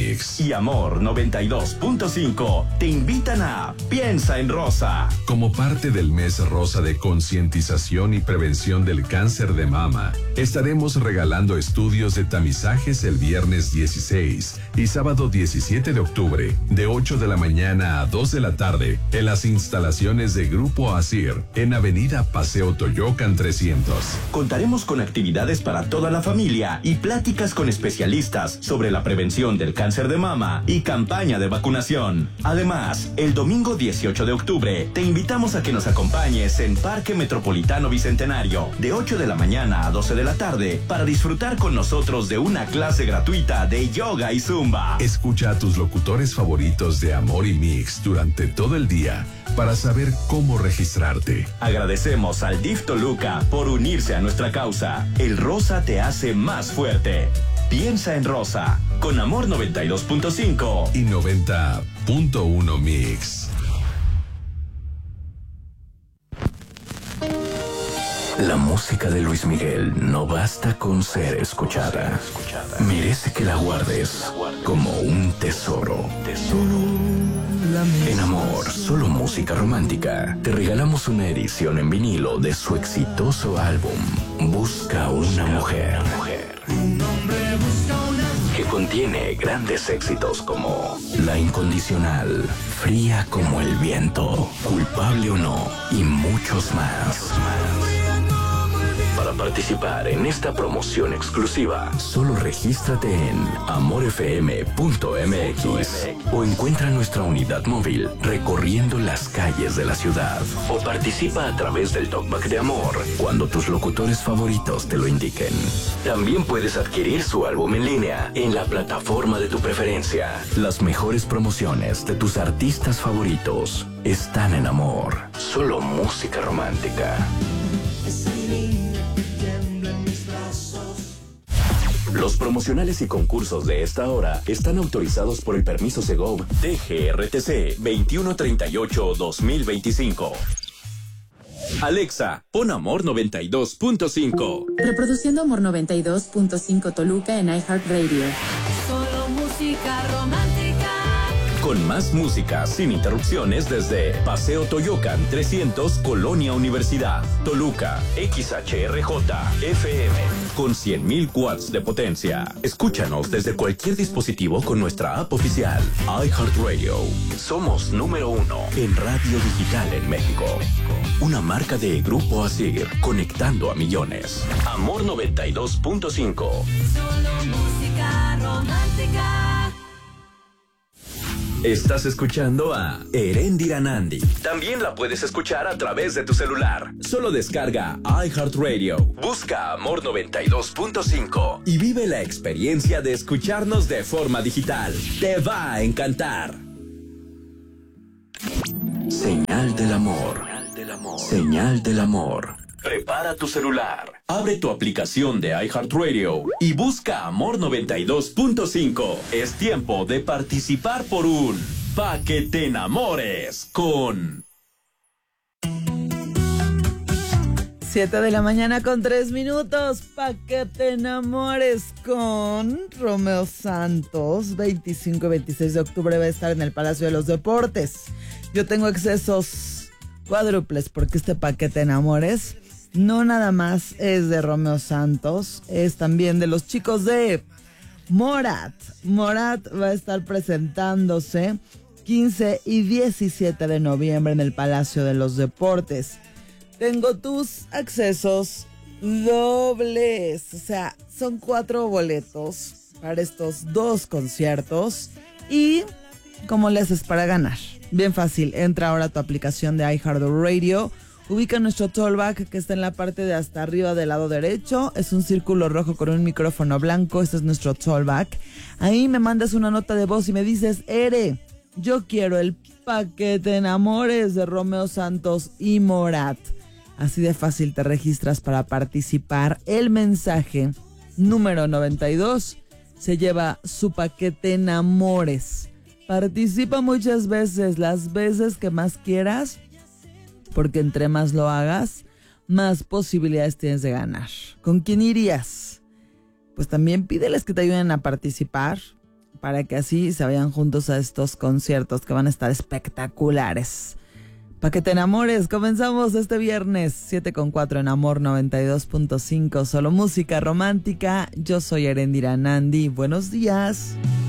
Mix y Amor 92.5 te invitan a Piensa en Rosa. Como parte del mes rosa de concientización y prevención del cáncer de mama, estaremos regalando estudios de tamizajes el viernes 16 y sábado 17 de octubre, de 8 de la mañana a 2 de la tarde, en las instalaciones de Grupo ASIR, en Avenida Paseo Toyocan 300. Contaremos con actividades para toda la familia y pláticas con especialistas sobre la prevención del cáncer de mama y campaña de vacunación. Además, el domingo 18 de octubre te invitamos a que nos acompañes en Parque Metropolitano Bicentenario de 8 de la mañana a 12 de la tarde para disfrutar con nosotros de una clase gratuita de yoga y zumba. Escucha a tus locutores favoritos de Amor y Mix durante todo el día para saber cómo registrarte. Agradecemos al DIF Toluca por unirse a nuestra causa. El rosa te hace más fuerte. Piensa en Rosa, con Amor 92.5 y 90.1 Mix. La música de Luis Miguel no basta con ser escuchada. Merece que la guardes como un tesoro. En Amor, solo música romántica, te regalamos una edición en vinilo de su exitoso álbum Busca una mujer, que contiene grandes éxitos como La Incondicional, Fría como el viento, Culpable o no y muchos más. Para participar en esta promoción exclusiva, solo regístrate en amorfm.mx o encuentra nuestra unidad móvil recorriendo las calles de la ciudad, o participa a través del Talkback de Amor cuando tus locutores favoritos te lo indiquen. También puedes adquirir su álbum en línea en la plataforma de tu preferencia. Las mejores promociones de tus artistas favoritos están en Amor. Solo música romántica. Los promocionales y concursos de esta hora están autorizados por el permiso Segov DGRTC 2138-2025. Alexa, pon Amor 92.5. Reproduciendo Amor 92.5 Toluca en iHeartRadio. Solo música romántica. Con más música sin interrupciones desde Paseo Toyocan 300, Colonia Universidad, Toluca, XHRJ, FM, con 100,000 watts de potencia. Escúchanos desde cualquier dispositivo con nuestra app oficial, iHeartRadio. Somos número 1 en radio digital en México. Una marca de Grupo ASIR, conectando a millones. Amor 92.5. Solo música romántica. Estás escuchando a Eréndira Nandi. También la puedes escuchar a través de tu celular. Solo descarga iHeartRadio, busca Amor 92.5 y vive la experiencia de escucharnos de forma digital. Te va a encantar. Señal del amor. Señal del amor. Prepara tu celular, abre tu aplicación de iHeartRadio y busca Amor 92.5. Es tiempo de participar por un Pa' que te enamores con 7 de la mañana con 3 minutos. Pa' que te enamores con Romeo Santos. 25 y 26 de octubre va a estar en el Palacio de los Deportes. Yo tengo accesos cuádruples porque este Pa' que te enamores no nada más es de Romeo Santos, es también de los chicos de Morat. Morat va a estar presentándose 15 y 17 de noviembre en el Palacio de los Deportes. Tengo tus accesos dobles, o sea, son 4 boletos para estos 2 conciertos. ¿Y cómo le haces para ganar? Bien fácil, entra ahora a tu aplicación de iHeartRadio. Ubica nuestro tollback que está en la parte de hasta arriba del lado derecho. Es un círculo rojo con un micrófono blanco. Este es nuestro tollback. Ahí me mandas una nota de voz y me dices: Ere, yo quiero el Pa' que te enamores de Romeo Santos y Morat. Así de fácil te registras para participar. El mensaje número 92 se lleva su Pa' que te enamores. Participa muchas veces, las veces que más quieras, porque entre más lo hagas, más posibilidades tienes de ganar. ¿Con quién irías? Pues también pídeles que te ayuden a participar. para que así se vayan juntos a estos conciertos que van a estar espectaculares. Pa' que te enamores, comenzamos este viernes 7:04 en Amor 92.5, solo música romántica. Yo soy Erendira Nandi, buenos días.